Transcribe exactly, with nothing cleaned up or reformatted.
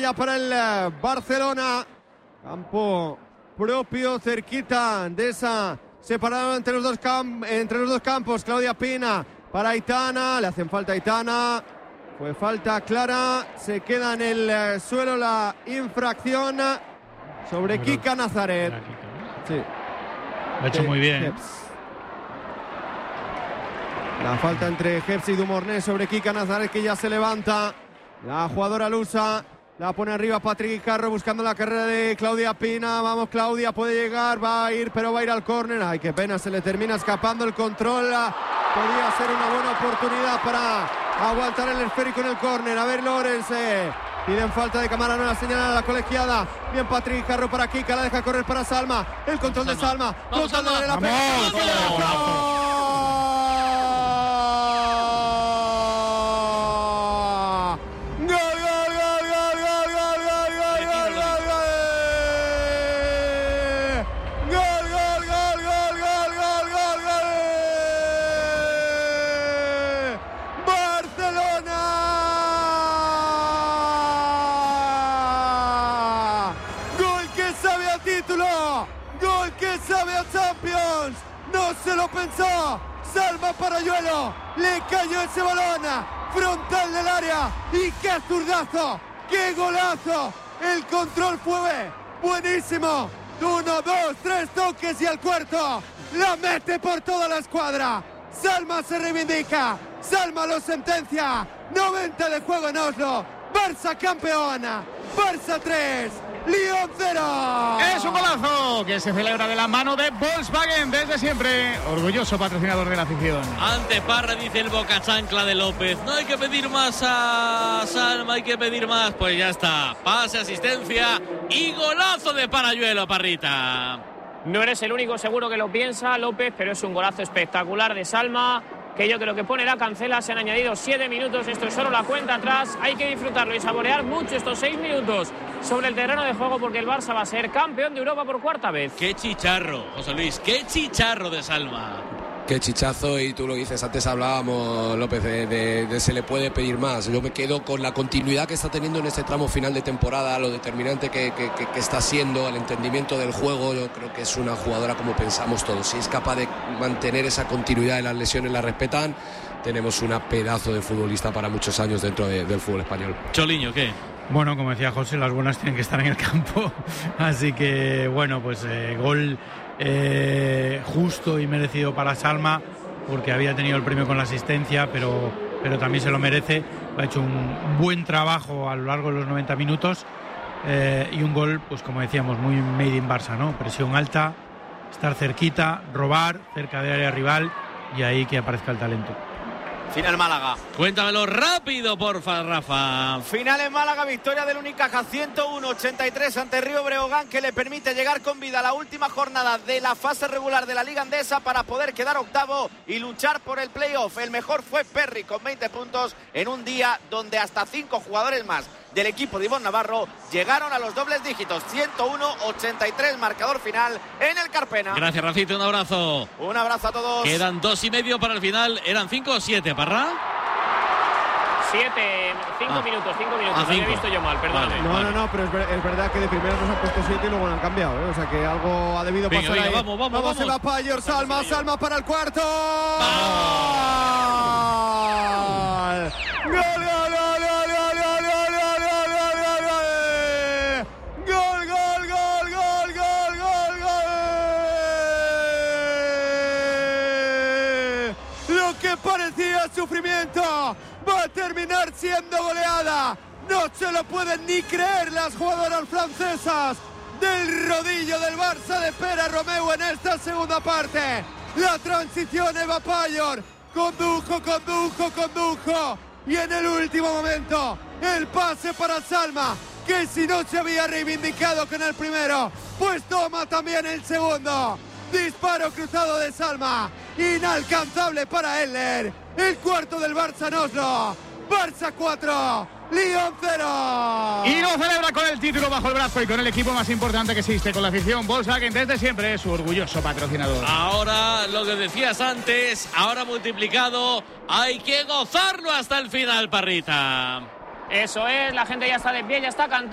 ya para el eh, Barcelona. Campo propio, cerquita de esa separada entre los dos, cam- entre los dos campos. Claudia Pina para Aitana, le hacen falta a Aitana. Fue falta clara, se queda en el eh, suelo la infracción sobre bueno, Kika Nazaret. Kika, ¿no? Sí. Lo ha hecho de muy bien. Heps. La falta entre Heps y Dumornay sobre Kika Nazaret, que ya se levanta. La jugadora lusa la pone arriba Patrick Carro buscando la carrera de Claudia Pina. Vamos, Claudia, puede llegar, va a ir, pero va a ir al córner. Ay, qué pena, se le termina escapando el control. Podría ser una buena oportunidad para aguantar el esférico en el córner. A ver, Lorenz. Piden falta de cámara, no la señala la colegiada. Bien, Patrick Carro para Kika, la deja correr para Salma. El control de Salma. Vamos, Control Salma. de la pelota. Se lo pensó Salma Parayuelo, le cayó ese balón frontal del área y qué zurdazo, qué golazo, el control fue buenísimo, uno, dos, tres toques y al cuarto la mete por toda la escuadra. Salma se reivindica, Salma lo sentencia, noventa de juego en Oslo, Barça campeona, Barça tres, Lyon cero. Es un golazo que se celebra de la mano de Volkswagen desde siempre, orgulloso patrocinador de la afición. Ante Parra dice el boca chancla de López, no hay que pedir más a Salma, hay que pedir más. Pues ya está, pase, asistencia y golazo de Parayuelo, Parrita. No eres el único, seguro que lo piensa López, pero es un golazo espectacular de Salma, que yo creo que pone la cancela. Se han añadido siete minutos, esto es solo la cuenta atrás, hay que disfrutarlo y saborear mucho estos seis minutos sobre el terreno de juego, porque el Barça va a ser campeón de Europa por cuarta vez. Qué chicharro, José Luis, qué chicharro de Salma. Qué chichazo, y tú lo dices, antes hablábamos, López, de, de, de se le puede pedir más. Yo me quedo con la continuidad que está teniendo en este tramo final de temporada, lo determinante que, que, que, que está siendo, el entendimiento del juego. Yo creo que es una jugadora como pensamos todos. Si es capaz de mantener esa continuidad, y las lesiones la respetan, tenemos una pedazo de futbolista para muchos años dentro de, del fútbol español. Choliño, ¿qué? Bueno, como decía José, las buenas tienen que estar en el campo, así que bueno, pues eh, gol eh, justo y merecido para Salma, porque había tenido el premio con la asistencia, pero, pero también se lo merece. Ha hecho un buen trabajo a lo largo de los noventa minutos eh, y un gol, pues como decíamos, muy made in Barça, ¿no? Presión alta, estar cerquita, robar cerca de área rival y ahí que aparezca el talento. Final Málaga. Cuéntamelo rápido, porfa, Rafa. Final en Málaga, victoria del Unicaja ciento uno ochenta y tres ante Río Breogán, que le permite llegar con vida a la última jornada de la fase regular de la Liga Endesa para poder quedar octavo y luchar por el playoff. El mejor fue Perry con veinte puntos en un día donde hasta cinco jugadores más del equipo de Ivonne Navarro llegaron a los dobles dígitos. ciento uno ochenta y tres marcador final en el Carpena. Gracias, Rafito, un abrazo. Un abrazo a todos. Quedan dos y medio para el final. ¿Eran cinco o siete, Parra? Siete, cinco ah. minutos, cinco minutos. Ah, Lo he visto yo mal, perdón. Vale, No, vale. no, no, pero es, ver, es verdad que de primero nos han puesto siete y luego lo han cambiado, ¿eh? O sea que algo ha debido Venga, pasar venga, ahí. vamos, vamos, vamos. Se vamos. va Payor, Salma, Salma para el cuarto. ¡Gol, gol, gol, gol, gol, gol, gol, gol, gol, gol, gol, gol, gol, gol! Lo que parecía sufrimiento va a terminar siendo goleada. No se lo pueden ni creer las jugadoras francesas del rodillo del Barça de Pere Romeu en esta segunda parte. La transición Eva Payor condujo, condujo, condujo y en el último momento el pase para Salma, que si no se había reivindicado con el primero, pues toma también el segundo. Disparo cruzado de Salma, inalcanzable para Eller. El cuarto del Barça en Oslo. Barça cuatro, Lyon cero. Y lo celebra con el título bajo el brazo y con el equipo más importante que existe, con la afición. Volkswagen desde siempre es su orgulloso patrocinador. Ahora, lo que decías antes, ahora multiplicado, hay que gozarlo hasta el final, Parrita. Eso es, la gente ya está de pie, ya está cantando.